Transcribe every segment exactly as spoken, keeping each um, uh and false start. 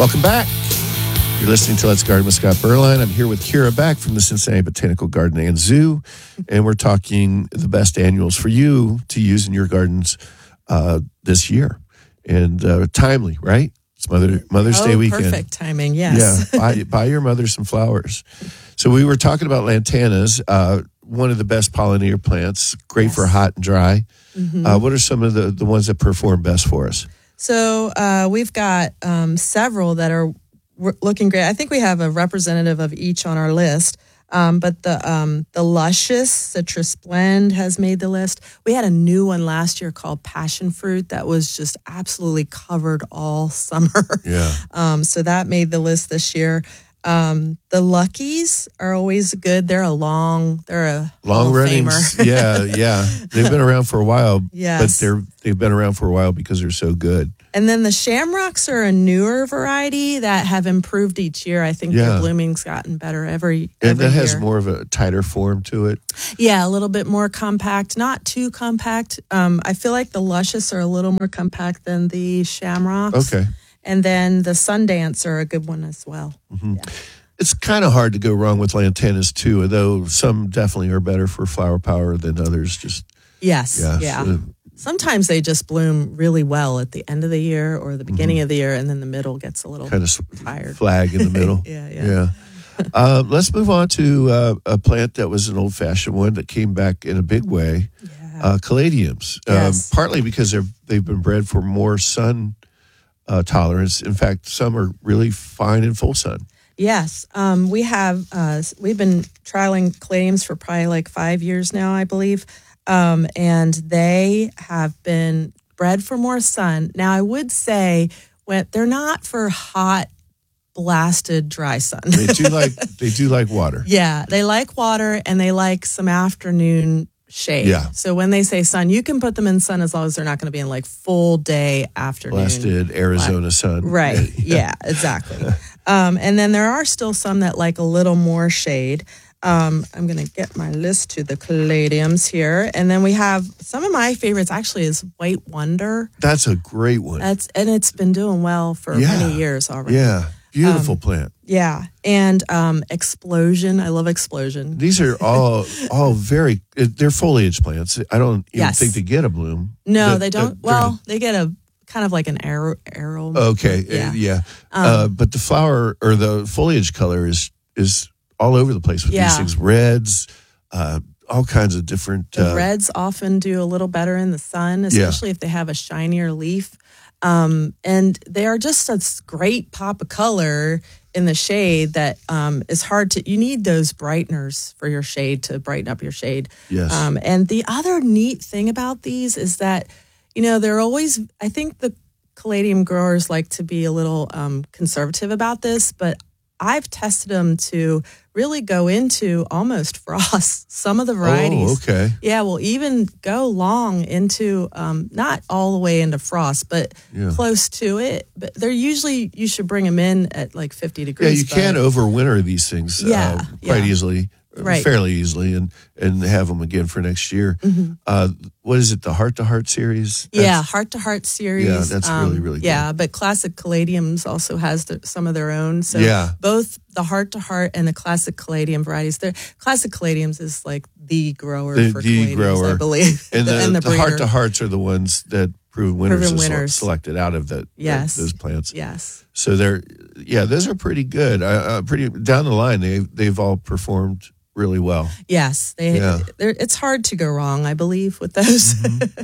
Welcome back. You're listening to Let's Garden with Scott Berline. I'm here with Kira back from the Cincinnati Botanical Garden and Zoo, and we're talking the best annuals for you to use in your gardens uh, this year. And uh, timely, right? It's Mother, Mother's oh, Day weekend. Perfect timing, yes. Yeah, buy, buy your mother some flowers. So we were talking about lantanas, uh, one of the best pollinator plants, great Yes. for hot and dry. Mm-hmm. Uh, what are some of the, the ones that perform best for us? So uh, we've got um, several that are w- looking great. I think we have a representative of each on our list. Um, but the um, the Luscious Citrus Blend has made the list. We had a new one last year called Passion Fruit that was just absolutely covered all summer. Yeah. Um, so that made the list this year. Um, the Luckies are always good. They're a long, they're a Long Hall of running. Famer. Yeah, yeah. They've been around for a while, Yes. but they're they've been around for a while because they're so good. And then the Shamrocks are a newer variety that have improved each year. I think Yeah. their blooming's gotten better every, And every that has year. more of a tighter form to it. Yeah, a little bit more compact, not too compact. Um, I feel like the Luscious are a little more compact than the Shamrocks. Okay. And then the Sundance are a good one as well. Mm-hmm. Yeah. It's kind of hard to go wrong with lantanas too, though some definitely are better for flower power than others. Just Yes. yeah. Yeah. so- Sometimes they just bloom really well at the end of the year or the beginning Mm-hmm. of the year, and then the middle gets a little kind of tired. flag in the middle. Yeah, yeah. yeah. Uh, let's move on to uh, a plant that was an old-fashioned one that came back in a big way. Yeah. Uh, caladiums, Yes. um, partly because they're, they've been bred for more sun uh, tolerance. In fact, some are really fine in full sun. Yes, um, we have. Uh, we've been trialing claims for probably like five years now, I believe, um, and they have been bred for more sun. Now, I would say when they're not for hot, blasted, dry sun. They do like they do like water. Yeah, they like water and they like some afternoon shade. Yeah. So when they say sun, you can put them in sun as long as they're not going to be in like full day afternoon. Blasted Arizona sun. Right. Yeah, exactly. Um, and then there are still some that like a little more shade. Um, I'm going to get my list to the caladiums here. And then we have some of my favorites actually is White Wonder. That's a great one. That's and it's been doing well for Yeah. many years already. Yeah. Beautiful plant. Yeah. And um, Explosion. I love Explosion. These are all all very. They're foliage plants. I don't even Yes. think they get a bloom. No, The- they the- don't. during Well, they get a kind of like an arrow. arrow. the- okay, Yeah. yeah, yeah. Um, uh, but the flower or the foliage color is is all over the place with Yeah. these things. Reds, uh, all kinds of different. The Uh, reds often do a little better in the sun, especially if they have a shinier leaf. Um, and they are just a great pop of color in the shade that um, is hard to, you need those brighteners for your shade to brighten up your shade. Yes. Um, and the other neat thing about these is that, you know, they're always, I think the caladium growers like to be a little um, conservative about this, but I've tested them to really go into almost frost. Some of the varieties. Oh, okay. Yeah, will even go long into, um, not all the way into frost, but Yeah. close to it. But they're usually, you should bring them in at like fifty Yeah, degrees. you can but- overwinter these things Yeah, uh, quite yeah. easily, uh, Right. fairly easily, and and have them again for next year. Mhm. Uh, what is it? The Heart to Heart series? Yeah, That's- heart to heart series. Yeah, that's really, really good. Yeah, but Classic Caladiums also has the, some of their own. So Yeah. both the heart to heart and the Classic Caladium varieties. The Classic Caladiums is like the grower The- for the caladiums, grower. I believe. And the, and the, breeder. Heart to Hearts are the ones that proven winners, Proven is winners. selected out of that, Yes. those plants. Yes. So they're yeah, those are pretty good. Uh, uh, pretty down the line, they they've all performed really well. Yes. They, Yeah. they're- It's hard to go wrong, I believe, with those.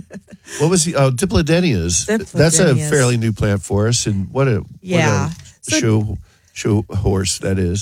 What was the oh, Diplodenias? That's a Diplodenias. fairly new plant for us, and what a Yeah. what a So- show show horse that is.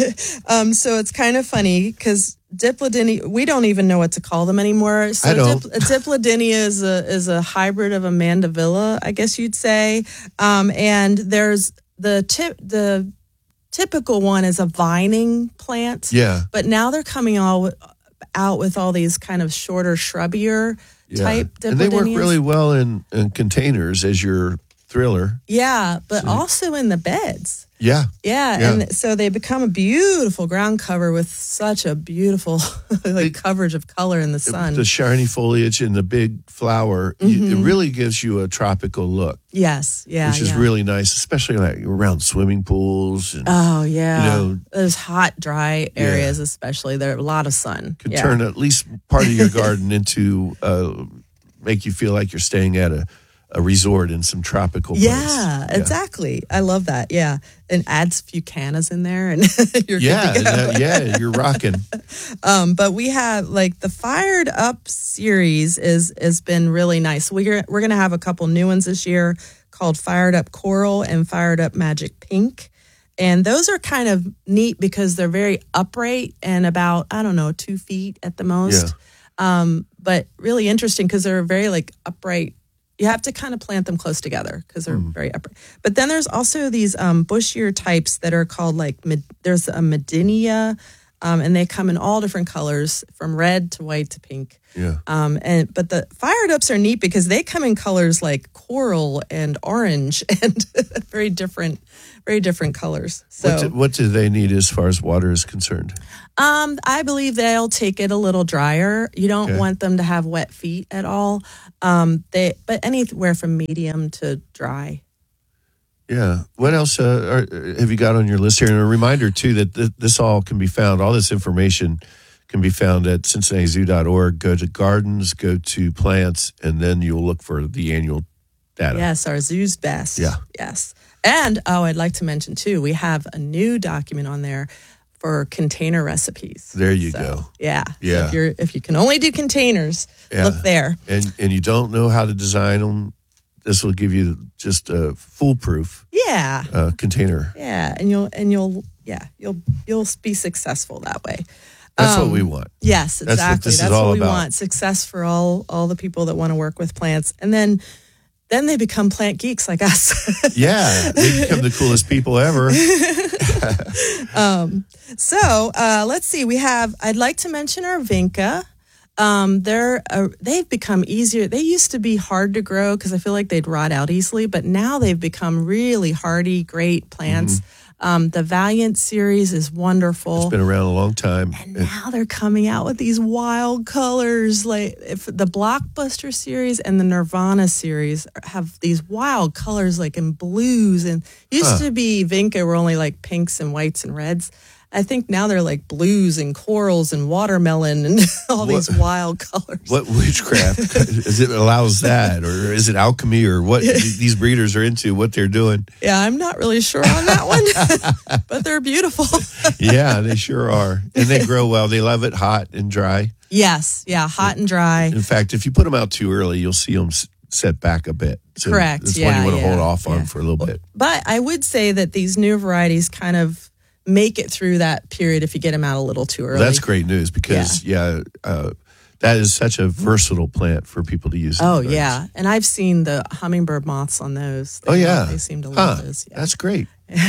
Um, so it's kind of funny because Diplodenia, we don't even know what to call them anymore. So I don't. Dip, Diplodenia is a is a hybrid of a mandevilla, I guess you'd say. Um, and there's the tip the typical one is a vining plant. Yeah. But now they're coming all out with all these kind of shorter, shrubbier Yeah. type Diplodenias. And they work really well in, in containers as you're thriller. Yeah, but So- also in the beds. Yeah. Yeah, Yeah. and so they become a beautiful ground cover with such a beautiful like coverage of color in the sun. The shiny foliage and the big flower, you, it really gives you a tropical look, yes, yeah, which is yeah. really nice, especially like around swimming pools. And Oh yeah, you know- those hot, dry areas, especially there are a lot of sun. can yeah. turn at least part of your garden into uh, make you feel like you're staying at a, a resort in some tropical place. Yeah, exactly. I love that. Yeah, and adds a few cannas in there, and you're Yeah, good to go. uh, yeah, you're rocking. Um, but we have like the Fired Up series is has been really nice. We're we're gonna have a couple new ones this year called Fired Up Coral and Fired Up Magic Pink. And those are kind of neat because they're very upright and about, I don't know, two feet at the most. Um, but really interesting because they're very like upright. You have to kind of plant them close together because they're Mm. very upright. But then there's also these um, bushier types that are called like, med- there's a Medinia, um, and they come in all different colors from red to white to pink. Yeah. Um, and but the Fired Ups are neat because they come in colors like coral and orange and very different, very different colors. So What do, what do they need as far as water is concerned? um, I believe they'll take it a little drier. You don't Okay. want them to have wet feet at all. Um, they but anywhere from medium to dry. Yeah. What else uh, are, have you got on your list here? And a reminder, too, that th- this all can be found, all this information can be found at cincinnati zoo dot org. Go to gardens, go to plants, and then you'll look for the annual data. Yes, our zoo's best. Yeah. Yes. And oh, I'd like to mention too, we have a new document on there for container recipes. There you So, go. Yeah. So Yeah. if you're if you can only do containers, Yeah. look there. And and you don't know how to design them, this will give you just a foolproof Yeah. uh, container. Yeah. And you'll and you'll yeah, you'll you'll be successful that way. That's Um, what we want. Yes, That's what exactly. this is That's all what we about. want. Success for all all the people that want to work with plants. And then then they become plant geeks like us. Yeah, they become the coolest people ever. So uh, let's see. We have. I'd like to mention our vinca. Um, they're uh, they've become easier. They used to be hard to grow because I feel like they'd rot out easily, but now they've become really hardy, great plants. Um, the Valiant series is wonderful. It's been around a long time. And now they're coming out with these wild colors. Like if the Blockbuster series and the Nirvana series have these wild colors, like in blues. And used Huh. to be Vinca were only like pinks and whites and reds. I think now they're like blues and corals and watermelon and all these wild colors. What witchcraft is it allows that, or is it alchemy, or what these breeders are into? What they're doing? Yeah, I'm not really sure on that one, but they're beautiful. Yeah, they sure are, and they grow well. They love it hot and dry. Yes, yeah, hot and dry. In fact, if you put them out too early, you'll see them s- set back a bit. So Correct, That's yeah, one you want to yeah, hold off on yeah. for a little bit. But I would say that these new varieties kind of make it through that period if you get them out a little too early. Well, that's great news because yeah, uh, that is such a versatile plant for people to use. in Oh, their gardens. yeah. And I've seen the hummingbird moths on those. They Oh love- yeah, They seem to love Huh, those. Yeah. That's great.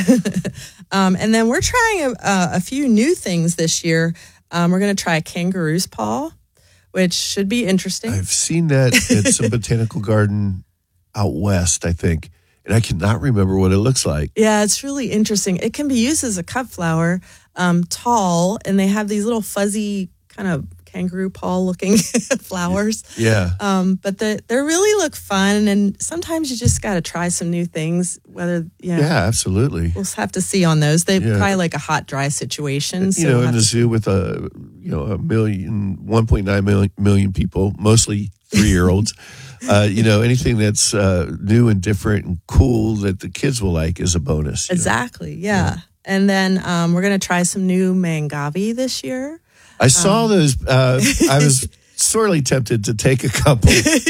Um, and then we're trying a, uh, a few new things this year. Um, we're going to try a kangaroo's paw, which should be interesting. I've seen that at some botanical garden out west, I think, and I cannot remember what it looks like. Yeah, it's really interesting. It can be used as a cut flower, um, tall, and they have these little fuzzy kind of kangaroo paw looking flowers. Yeah. Um, but the, they really look fun, and sometimes you just got to try some new things. Whether you know, Yeah, absolutely. we'll have to see on those. They Yeah. probably like a hot dry situation. So You know, we'll in have the to- zoo with a you know a million, one point nine million, million people, mostly three year olds. uh, you know, anything that's uh, new and different and cool that the kids will like is a bonus. you know. exactly, yeah. And then um, we're gonna try some new mangavi this year. I saw those. Uh, I was sorely tempted to take a couple.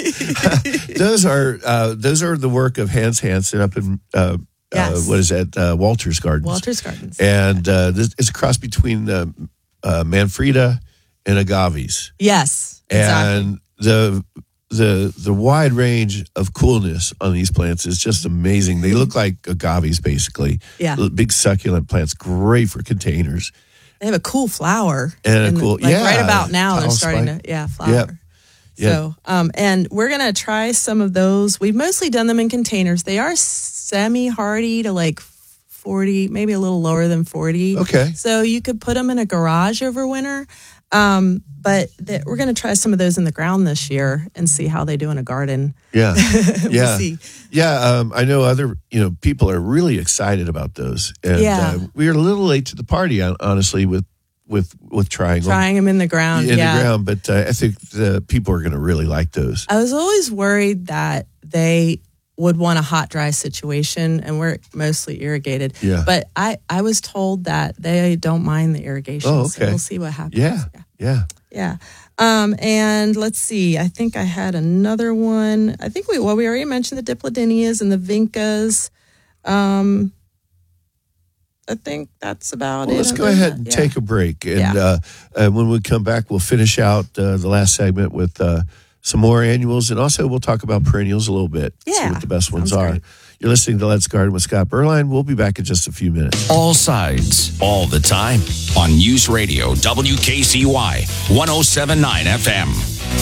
those are uh, those are the work of Hans Hansen up in uh, Yes. uh, what is that? Uh, Walters Gardens. Walters Gardens. And uh, this it's a cross between uh, uh, Manfreda and agaves, Yes, exactly. and the the the wide range of coolness on these plants is just amazing. They look like agaves, basically. Yeah. Big succulent plants, great for containers. They have a cool flower. And a In the- cool- like yeah, right about now they're tile starting spike. to yeah flower. Yep. Yeah. So, um, and we're going to try some of those. We've mostly done them in containers. They are semi-hardy to like forty, maybe a little lower than forty. Okay. So you could put them in a garage over winter. Um, but th- we're going to try some of those in the ground this year and see how they do in a garden. Yeah. We'll Yeah. see. Yeah. Um, I know other, you know, people are really excited about those. And Yeah. uh, we were a little late to the party, hon- honestly, with, with, with trying them Trying them in the ground. in yeah. the ground. But uh, I think the people are going to really like those. I was always worried that they would want a hot, dry situation, and we're mostly irrigated. Yeah. But I, I was told that they don't mind the irrigation. Oh, So okay. we'll see what happens. Yeah. Yeah. Yeah. Um, and let's see. I think I had another one. I think we, well, we already mentioned the Diplodinias and the Vincas. Um, I think that's about Well, it. let's go Other ahead than and that, take a break. And Yeah. uh, uh, when we come back, we'll finish out uh, the last segment with uh, some more annuals. And also, we'll talk about perennials a little bit. See Yeah. what the best ones Sounds are. great. You're listening to Let's Garden with Scott Berline. We'll be back in just a few minutes. All sides, all the time. On News Radio, W K C Y, one oh seven point nine F M.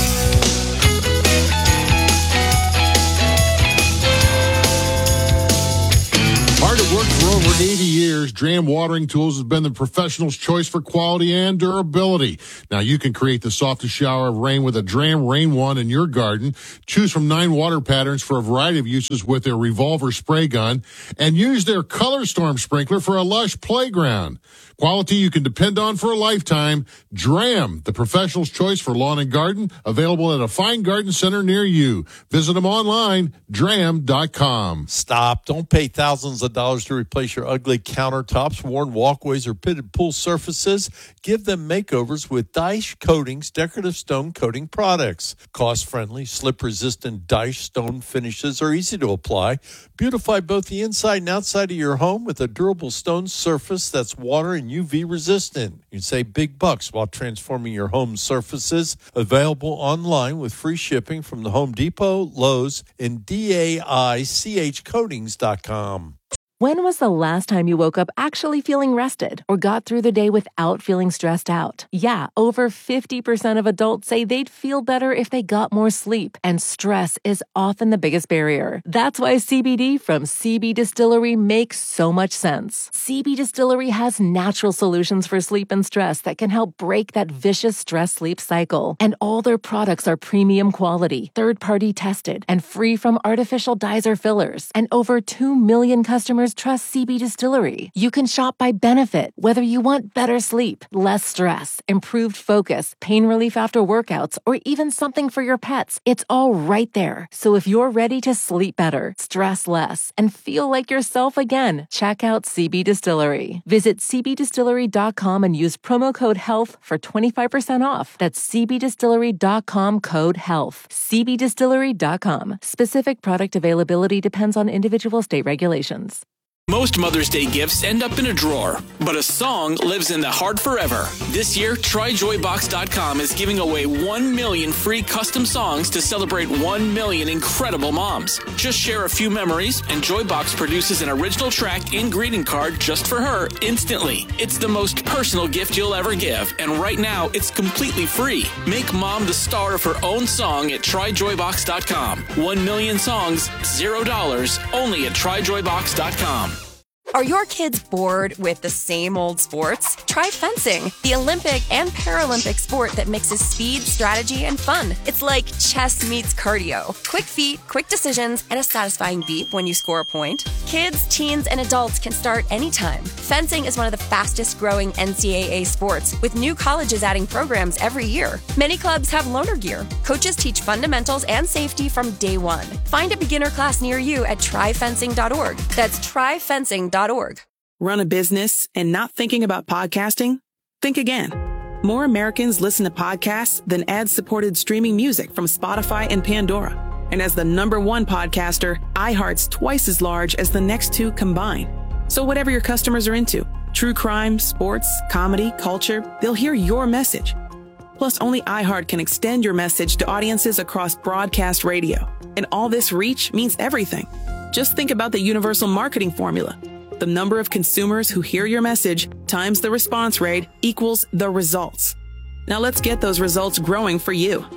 Hard at work for over eighty years, Dram Watering Tools has been the professional's choice for quality and durability. Now you can create the softest shower of rain with a Dram Rain Wand in your garden. Choose from nine water patterns for a variety of uses with their revolver spray gun, and use their Color Storm sprinkler for a lush playground. Quality you can depend on for a lifetime. Dram, the professional's choice for lawn and garden, available at a fine garden center near you. Visit them online, dram dot com. Stop. Don't pay thousands of dollars to replace your ugly countertops, worn walkways, or pitted pool surfaces. Give them makeovers with Daesh Coatings decorative stone coating products. Cost-friendly, slip-resistant Daesh stone finishes are easy to apply. Beautify both the inside and outside of your home with a durable stone surface that's water and U V resistant. You can save big bucks while transforming your home surfaces. Available online with free shipping from the Home Depot, Lowe's, and D A I C H coatings dot com. When was the last time you woke up actually feeling rested or got through the day without feeling stressed out? Yeah, over fifty percent of adults say they'd feel better if they got more sleep, and stress is often the biggest barrier. That's why C B D from C B Distillery makes so much sense. C B Distillery has natural solutions for sleep and stress that can help break that vicious stress-sleep cycle. And all their products are premium quality, third-party tested, and free from artificial dyes or fillers. And over two million customers trust C B Distillery. You can shop by benefit, whether you want better sleep, less stress, improved focus, pain relief after workouts, or even something for your pets. It's all right there. So if you're ready to sleep better, stress less, and feel like yourself again, check out C B Distillery. Visit c b distillery dot com and use promo code HEALTH for twenty-five percent off. That's c b distillery dot com code HEALTH. c b distillery dot com. Specific product availability depends on individual state regulations. Most Mother's Day gifts end up in a drawer, but a song lives in the heart forever. This year, try joy box dot com is giving away one million free custom songs to celebrate one million incredible moms. Just share a few memories, and Joybox produces an original track and greeting card just for her instantly. It's the most personal gift you'll ever give, and right now, it's completely free. Make mom the star of her own song at try joy box dot com. One million songs, zero dollars, only at try joy box dot com. Are your kids bored with the same old sports? Try fencing, the Olympic and Paralympic sport that mixes speed, strategy, and fun. It's like chess meets cardio. Quick feet, quick decisions, and a satisfying beep when you score a point. Kids, teens, and adults can start anytime. Fencing is one of the fastest growing N C double A sports, with new colleges adding programs every year. Many clubs have loaner gear. Coaches teach fundamentals and safety from day one. Find a beginner class near you at try fencing dot org. That's try fencing dot org. Run a business and not thinking about podcasting? Think again. More Americans listen to podcasts than ad-supported streaming music from Spotify and Pandora. And as the number one podcaster, iHeart's twice as large as the next two combined. So whatever your customers are into, true crime, sports, comedy, culture, they'll hear your message. Plus, only iHeart can extend your message to audiences across broadcast radio. And all this reach means everything. Just think about the universal marketing formula. The number of consumers who hear your message times the response rate equals the results. Now let's get those results growing for you.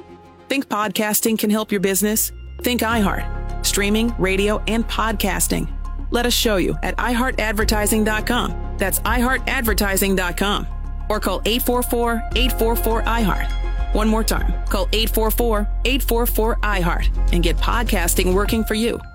Think podcasting can help your business? Think iHeart. Streaming, radio, and podcasting. Let us show you at i heart advertising dot com. That's i heart advertising dot com. Or call eight four four, eight four four, I heart. One more time. Call eight four four, eight four four, I heart and get podcasting working for you.